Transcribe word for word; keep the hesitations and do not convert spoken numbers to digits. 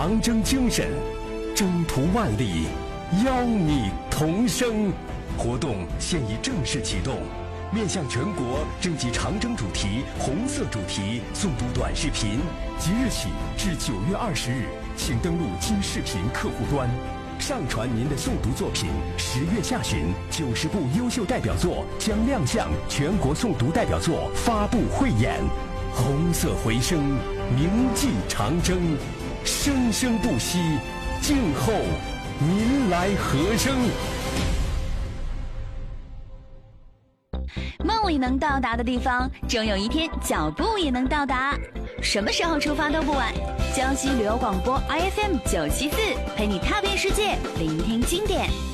长征精神，征途万里，邀你同声。活动现已正式启动，面向全国征集长征主题、红色主题诵读短视频。即日起至九月二十日，请登录金视频客户端，上传您的诵读作品。十月下旬，九十部优秀代表作将亮相全国诵读代表作发布汇演。红色回声，铭记长征，生生不息，静候您来和声。 梦里能到达的地方，终有一天脚步也能到达。什么时候出发都不晚。江西旅游广播 I F M 九七四陪你踏遍世界，聆听经典。